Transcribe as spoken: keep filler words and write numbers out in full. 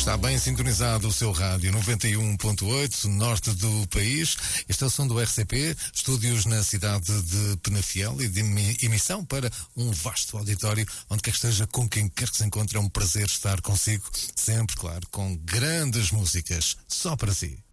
Está bem sintonizado o seu rádio noventa e um ponto oito, norte do país. Este é o som do R C P, estúdios na cidade de Penafiel e de emissão para um vasto auditório, onde quer que esteja, com quem quer que se encontre. É um prazer estar consigo, sempre, claro, com grandes músicas, só para si.